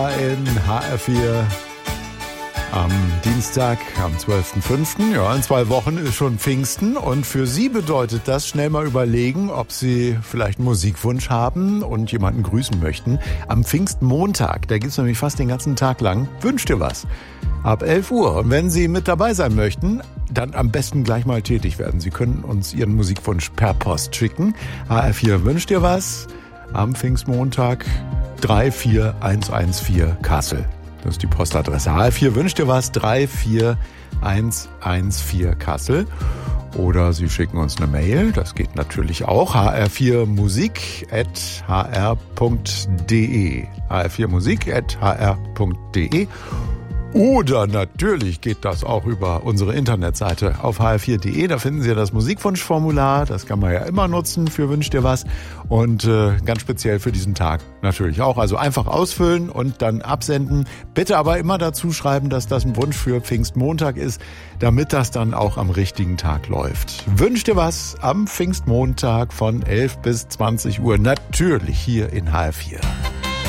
In HR4 am Dienstag, am 12.05. Ja, in 2 Wochen ist schon Pfingsten und für Sie bedeutet das, schnell mal überlegen, ob Sie vielleicht einen Musikwunsch haben und jemanden grüßen möchten. Am Pfingstmontag, da gibt's nämlich fast den ganzen Tag lang Wünsch dir was. Ab 11 Uhr. Und wenn Sie mit dabei sein möchten, dann am besten gleich mal tätig werden. Sie können uns Ihren Musikwunsch per Post schicken. HR4 Wünsch dir was am Pfingstmontag 34114 Kassel. Das ist die Postadresse. HR4 Wünsch dir was 34114 Kassel. Oder Sie schicken uns eine Mail, das geht natürlich auch, hr4musik@hr.de. hr4musik@hr.de. Oder natürlich geht das auch über unsere Internetseite auf hr4.de. Da finden Sie das Musikwunschformular. Das kann man ja immer nutzen für Wünsch dir was. Und ganz speziell für diesen Tag natürlich auch. Also einfach ausfüllen und dann absenden. Bitte aber immer dazu schreiben, dass das ein Wunsch für Pfingstmontag ist, damit das dann auch am richtigen Tag läuft. Wünsch dir was am Pfingstmontag von 11 bis 20 Uhr. Natürlich hier in HR4.